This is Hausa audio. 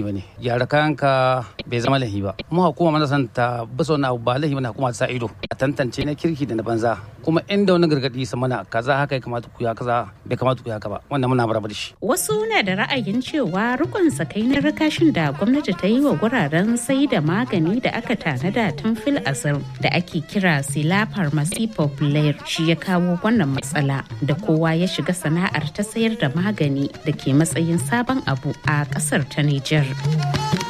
bane. Gyara kayanka bai zama lahi ba. Mu hukuma mana san ta bisa wani abu ba lahi bane, hukuma ta sa ido a tantance na kirki da na banza. Kuma inda wani gargadi sa mana kaza haka ya kamata ku ya kaza bai kamata ku ya ka ba. Wannan muna maraba da shi. Wasu na da ra'ayin cewa rukun sakainar rakashin da gwamnati ta yi wa guraren sai da magani da aka tanada tun fil azal da ake kira Sila Pharmacy Populaire shi ya kawo wannan matsala da kowa ya shiga sana'ar ta sayar da magani da ke matsayin sabon abu a kasar ta Nijar.